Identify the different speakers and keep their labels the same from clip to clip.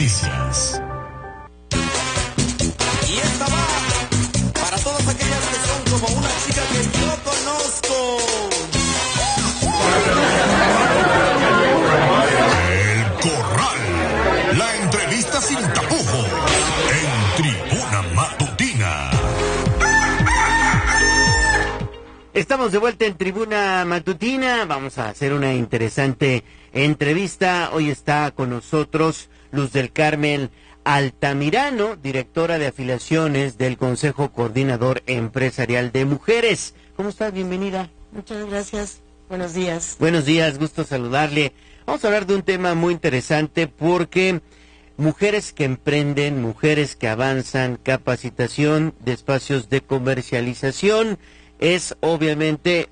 Speaker 1: noticias.
Speaker 2: Y esta va para todas aquellas que son como una chica que yo conozco.
Speaker 1: El Corral. La entrevista sin tapujos. En Tribuna Matutina.
Speaker 3: Estamos de vuelta en Tribuna Matutina. Vamos a hacer una interesante entrevista. Hoy está con nosotros Luz del Carmen Altamirano, directora de afiliaciones del Consejo Coordinador Empresarial de Mujeres. ¿Cómo estás? Bienvenida.
Speaker 4: Muchas gracias. Buenos días.
Speaker 3: Buenos días, gusto saludarle. Vamos a hablar de un tema muy interesante porque mujeres que emprenden, mujeres que avanzan, capacitación de espacios de comercialización, es obviamente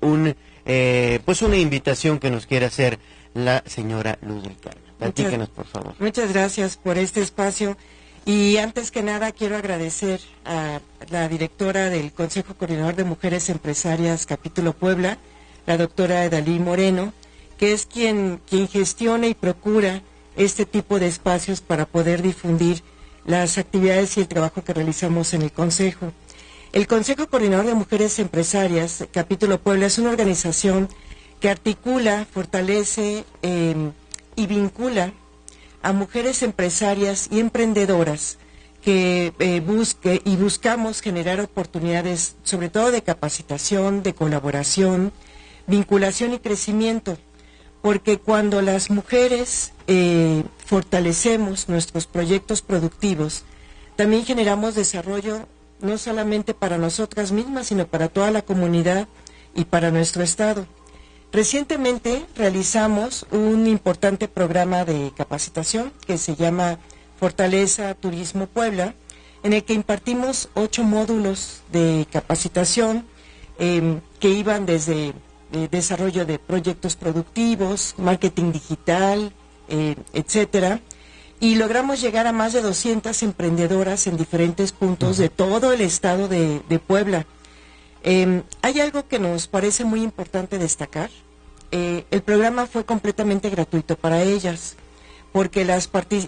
Speaker 3: una invitación que nos quiere hacer la señora Luz del Carmen. Platíquenos, por favor.
Speaker 4: Muchas gracias por este espacio. Y antes que nada quiero agradecer a la directora del Consejo Coordinador de Mujeres Empresarias Capítulo Puebla, la doctora Edalí Moreno, que es quien gestiona y procura este tipo de espacios para poder difundir las actividades y el trabajo que realizamos en el Consejo. El Consejo Coordinador de Mujeres Empresarias Capítulo Puebla es una organización que articula, fortalece y vincula a mujeres empresarias y emprendedoras que buscamos generar oportunidades, sobre todo de capacitación, de colaboración, vinculación y crecimiento, porque cuando las mujeres fortalecemos nuestros proyectos productivos, también generamos desarrollo no solamente para nosotras mismas, sino para toda la comunidad y para nuestro estado. Recientemente realizamos un importante programa de capacitación que se llama Fortaleza Turismo Puebla, en el que impartimos 8 módulos de capacitación que iban desde desarrollo de proyectos productivos, marketing digital, etcétera, y logramos llegar a más de 200 emprendedoras en diferentes puntos de todo el estado de Puebla. Hay algo que nos parece muy importante destacar. El programa fue completamente gratuito para ellas, porque las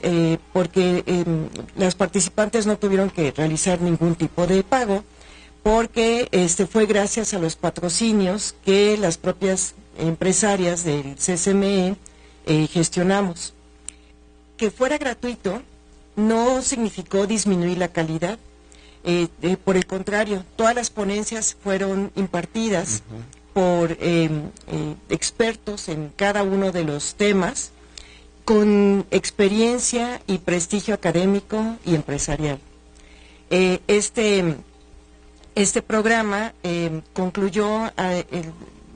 Speaker 4: participantes no tuvieron que realizar ningún tipo de pago, porque fue gracias a los patrocinios que las propias empresarias del CCME gestionamos. Que fuera gratuito no significó disminuir la calidad, por el contrario, todas las ponencias fueron impartidas por expertos en cada uno de los temas, con experiencia y prestigio académico y empresarial. Este programa concluyó el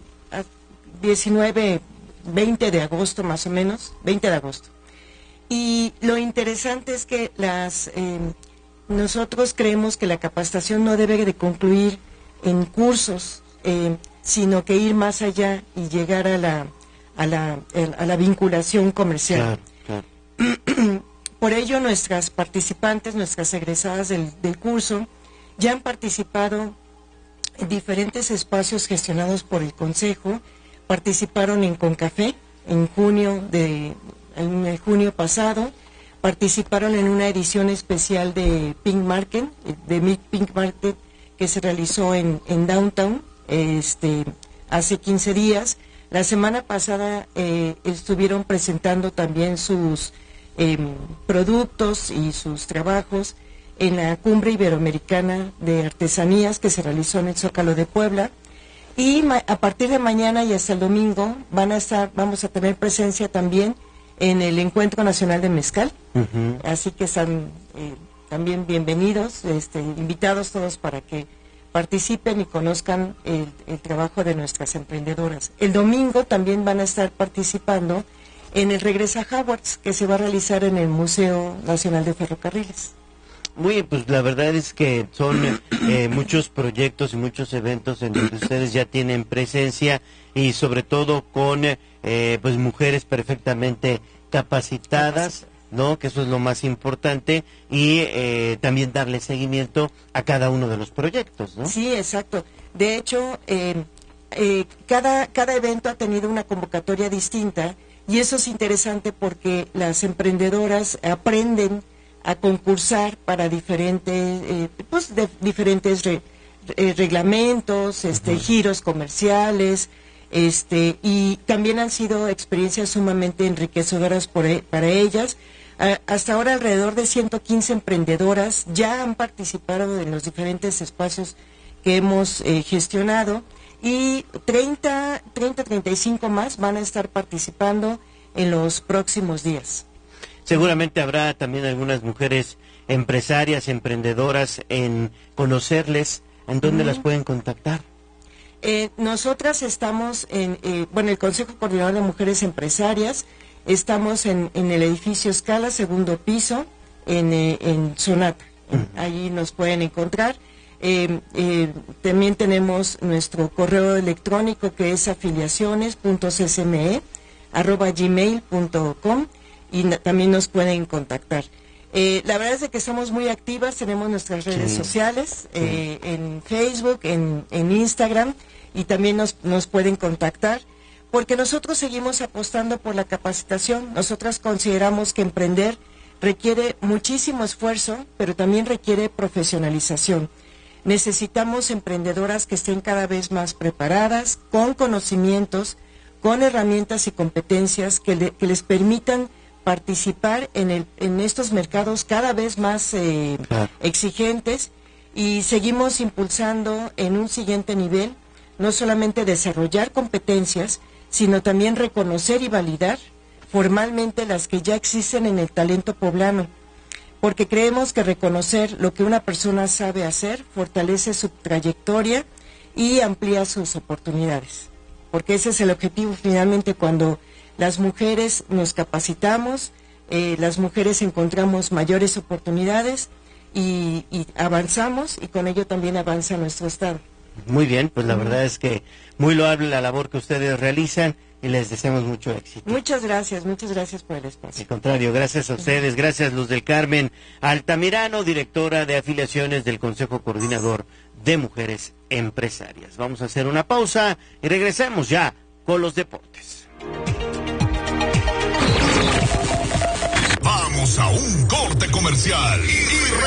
Speaker 4: 20 de agosto más o menos, 20 de agosto. Y lo interesante es que nosotros creemos que la capacitación no debe de concluir en cursos, sino que ir más allá y llegar a la vinculación comercial.
Speaker 3: Claro, claro.
Speaker 4: Por ello, nuestras participantes, nuestras egresadas del curso, ya han participado en diferentes espacios gestionados por el Consejo. Participaron en Concafé en el junio pasado, participaron en una edición especial de Pink Market, que se realizó en Downtown hace 15 días. La semana pasada estuvieron presentando también sus productos y sus trabajos en la Cumbre Iberoamericana de Artesanías que se realizó en el Zócalo de Puebla. Y a partir de mañana y hasta el domingo vamos a tener presencia también en el Encuentro Nacional de Mezcal. Así que están también bienvenidos, invitados todos para que participen y conozcan el trabajo de nuestras emprendedoras. El domingo también van a estar participando en el Regresa Howards, que se va a realizar en el Museo Nacional de Ferrocarriles.
Speaker 3: Muy bien, pues la verdad es que son muchos proyectos y muchos eventos en donde ustedes ya tienen presencia y sobre todo con pues mujeres perfectamente capacitadas, ¿no? Que eso es lo más importante, y también darle seguimiento a cada uno de los proyectos, ¿no?
Speaker 4: Sí, exacto. De hecho, cada evento ha tenido una convocatoria distinta Y eso es interesante porque las emprendedoras aprenden a concursar para diferentes, reglamentos, giros comerciales, y también han sido experiencias sumamente enriquecedoras para ellas. Hasta ahora alrededor de 115 emprendedoras ya han participado en los diferentes espacios que hemos gestionado, y 35 más van a estar participando en los próximos días.
Speaker 3: Seguramente habrá también algunas mujeres empresarias, emprendedoras, en conocerles, ¿en dónde las pueden contactar?
Speaker 4: Nosotras estamos el Consejo Coordinador de Mujeres Empresarias, estamos en el edificio Scala, segundo piso, en Sonata. Allí nos pueden encontrar. También tenemos nuestro correo electrónico, que es afiliaciones.csme@gmail.com, y también nos pueden contactar. La verdad es que estamos muy activas, tenemos nuestras redes sociales, en Facebook, en Instagram, y también nos pueden contactar, porque nosotros seguimos apostando por la capacitación. Nosotras consideramos que emprender requiere muchísimo esfuerzo, pero también requiere profesionalización. Necesitamos emprendedoras que estén cada vez más preparadas, con conocimientos, con herramientas y competencias que les permitan participar en estos mercados cada vez más exigentes, y seguimos impulsando en un siguiente nivel, no solamente desarrollar competencias, sino también reconocer y validar formalmente las que ya existen en el talento poblano, porque creemos que reconocer lo que una persona sabe hacer fortalece su trayectoria y amplía sus oportunidades, porque ese es el objetivo finalmente. Cuando las mujeres nos capacitamos, las mujeres encontramos mayores oportunidades y avanzamos, y con ello también avanza nuestro Estado.
Speaker 3: Muy bien, pues la verdad es que muy loable la labor que ustedes realizan, y les deseamos mucho éxito.
Speaker 4: Muchas gracias por el espacio.
Speaker 3: Al contrario, gracias a ustedes, gracias Luz del Carmen Altamirano, directora de afiliaciones del Consejo Coordinador de Mujeres Empresarias. Vamos a hacer una pausa y regresamos ya con los deportes.
Speaker 1: Vamos a un corte comercial y